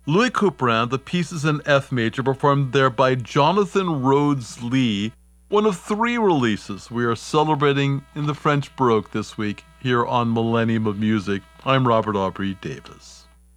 Louis Couperin, the piece is in F major, performed there by Jonathan Rhodes Lee, one of 3 releases we are celebrating in the French Baroque this week here on Millennium of Music. I'm Robert Aubrey Davis.